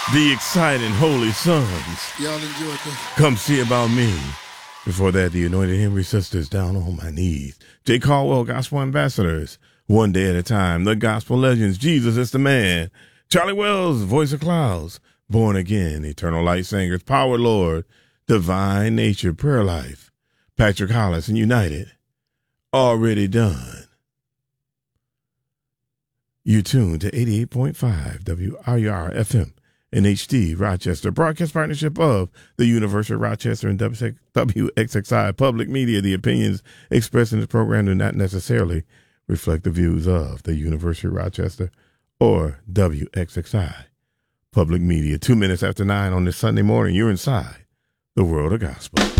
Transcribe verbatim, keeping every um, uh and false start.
The exciting Holy Sons. Y'all enjoy it. Come see about me. Before that, the Anointed Henry Sisters, Down on My Knees. J. Caldwell, Gospel Ambassadors, One Day at a Time. The Gospel Legends, Jesus is the Man. Charlie Wells, Voice of Clouds, Born Again. Eternal Light Singers, Power Lord, Divine Nature, Prayer Life. Patrick Hollis and United, Already Done. You tuned to eighty-eight point five W R U R F M in H D, Rochester. Broadcast partnership of the University of Rochester and W X X I Public Media. The opinions expressed in this program do not necessarily reflect the views of the University of Rochester or W X X I Public Media. Two minutes after nine on this Sunday morning, you're inside the world of gospel.